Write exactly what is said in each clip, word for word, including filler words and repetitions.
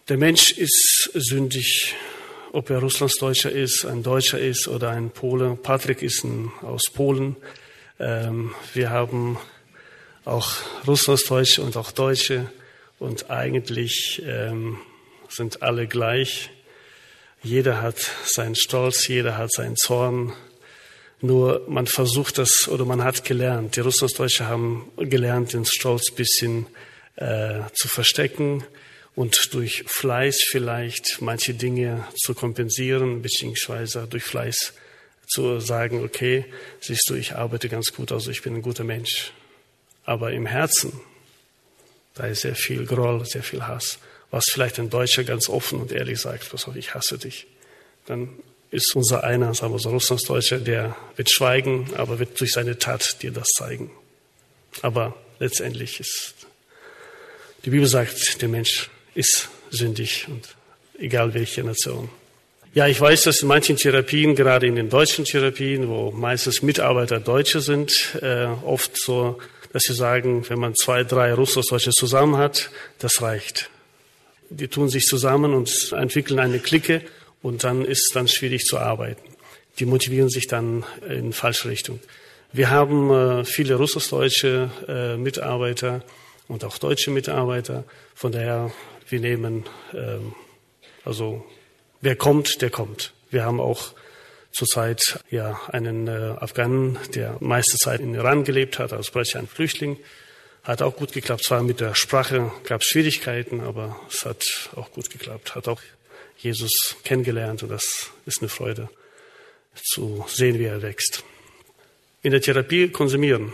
Der Mensch ist sündig, ob er Russlandsdeutscher ist, ein Deutscher ist oder ein Pole. Patrick ist ein, aus Polen. Ähm, wir haben auch Russlandsdeutsche und auch Deutsche und eigentlich ähm, sind alle gleich. Jeder hat seinen Stolz, jeder hat seinen Zorn. Nur man versucht das oder man hat gelernt. Die Russlandsdeutsche haben gelernt, den Stolz ein bisschen äh, zu verstecken und durch Fleiß vielleicht manche Dinge zu kompensieren, beziehungsweise durch Fleiß zu sagen, okay, siehst du, ich arbeite ganz gut, also ich bin ein guter Mensch. Aber im Herzen, da ist sehr viel Groll, sehr viel Hass. Was vielleicht ein Deutscher ganz offen und ehrlich sagt, pass auf, ich hasse dich. Dann ist unser einer, sagen wir so, Russlandsdeutscher, der wird schweigen, aber wird durch seine Tat dir das zeigen. Aber letztendlich ist, die Bibel sagt, der Mensch ist sündig und egal welche Nation. Ja, ich weiß, dass in manchen Therapien, gerade in den deutschen Therapien, wo meistens Mitarbeiter Deutsche sind, äh, oft so, dass sie sagen, wenn man zwei, drei Russlandsdeutsche zusammen hat, das reicht. Die tun sich zusammen und entwickeln eine Clique und dann ist es dann schwierig zu arbeiten. Die motivieren sich dann in falsche Richtung. Wir haben äh, viele russischdeutsche äh, Mitarbeiter und auch deutsche Mitarbeiter. Von daher, wir nehmen, äh, also wer kommt, der kommt. Wir haben auch zurzeit ja einen äh, Afghanen, der meiste Zeit in Iran gelebt hat, als praktisch ein Flüchtling. Hat auch gut geklappt. Zwar mit der Sprache gab es Schwierigkeiten, aber es hat auch gut geklappt. Hat auch Jesus kennengelernt und das ist eine Freude zu sehen, wie er wächst. In der Therapie konsumieren.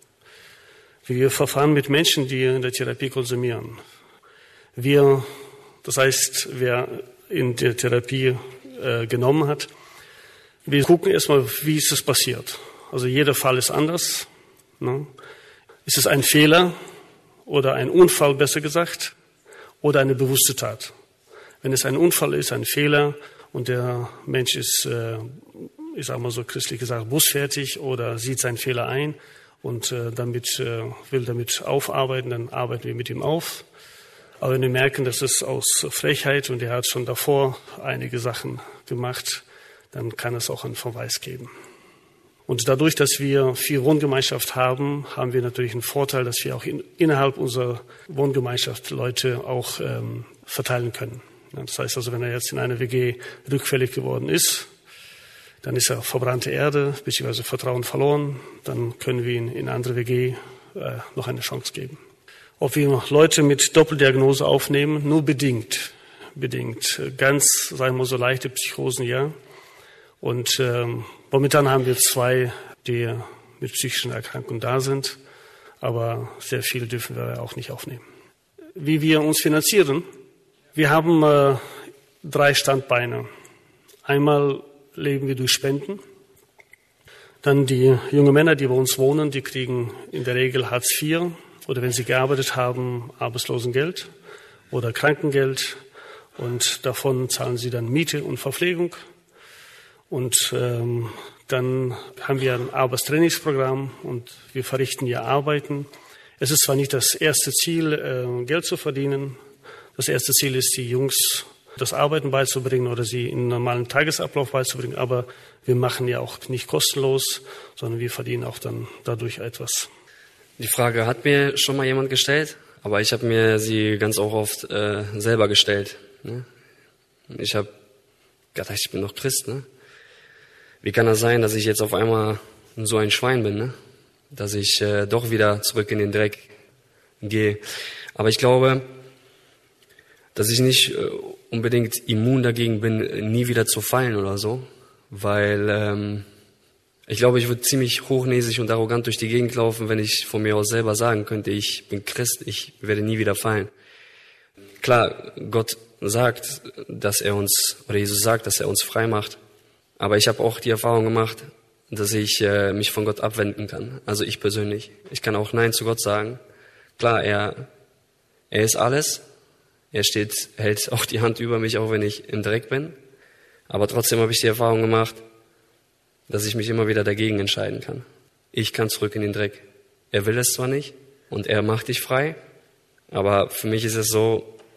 Wir verfahren mit Menschen, die in der Therapie konsumieren. Wir, das heißt, wer in der Therapie äh, genommen hat, wir gucken erstmal, wie ist es passiert. Also jeder Fall ist anders. Ne? Ist es ein Fehler oder ein Unfall, besser gesagt, oder eine bewusste Tat? Wenn es ein Unfall ist, ein Fehler und der Mensch ist, äh, ich sage mal so christlich gesagt, bußfertig oder sieht seinen Fehler ein und äh, damit äh, will damit aufarbeiten, dann arbeiten wir mit ihm auf. Aber wenn wir merken, das ist aus Frechheit und er hat schon davor einige Sachen gemacht, dann kann es auch einen Verweis geben. Und dadurch, dass wir viel Wohngemeinschaft haben, haben wir natürlich einen Vorteil, dass wir auch in, innerhalb unserer Wohngemeinschaft Leute auch ähm, verteilen können. Ja, das heißt also, wenn er jetzt in einer W G rückfällig geworden ist, dann ist er verbrannte Erde bzw. Vertrauen verloren. Dann können wir ihn in eine andere W G äh, noch eine Chance geben. Ob wir Leute mit Doppeldiagnose aufnehmen, nur bedingt. Bedingt. Ganz, sagen wir so, leichte Psychosen, ja. Und ähm, momentan haben wir zwei, die mit psychischen Erkrankungen da sind, aber sehr viele dürfen wir auch nicht aufnehmen. Wie wir uns finanzieren? Wir haben äh, drei Standbeine. Einmal leben wir durch Spenden. Dann die jungen Männer, die bei uns wohnen, die kriegen in der Regel Hartz vier oder wenn sie gearbeitet haben, Arbeitslosengeld oder Krankengeld. Und davon zahlen sie dann Miete und Verpflegung. Und ähm, dann haben wir ein Arbeitstrainingsprogramm und wir verrichten ja Arbeiten. Es ist zwar nicht das erste Ziel, äh, Geld zu verdienen. Das erste Ziel ist, die Jungs das Arbeiten beizubringen oder sie in einen normalen Tagesablauf beizubringen. Aber wir machen ja auch nicht kostenlos, sondern wir verdienen auch dann dadurch etwas. Die Frage hat mir schon mal jemand gestellt, aber ich habe mir sie ganz auch oft äh, selber gestellt. Ne? Ich habe gedacht, ich bin doch Christ, ne? Wie kann das sein, dass ich jetzt auf einmal so ein Schwein bin, ne? Dass ich äh, doch wieder zurück in den Dreck gehe. Aber ich glaube, dass ich nicht äh, unbedingt immun dagegen bin, nie wieder zu fallen oder so. Weil ähm, ich glaube, ich würde ziemlich hochnäsig und arrogant durch die Gegend laufen, wenn ich von mir aus selber sagen könnte, ich bin Christ, ich werde nie wieder fallen. Klar, Gott sagt, dass er uns, oder Jesus sagt, dass er uns frei macht. Aber ich habe auch die Erfahrung gemacht, dass ich äh, mich von Gott abwenden kann. Also ich persönlich. Ich kann auch Nein zu Gott sagen. Klar, er, er ist alles. Er steht, hält auch die Hand über mich, auch wenn ich im Dreck bin. Aber trotzdem habe ich die Erfahrung gemacht, dass ich mich immer wieder dagegen entscheiden kann. Ich kann zurück in den Dreck. Er will es zwar nicht und er macht dich frei, aber für mich ist es so,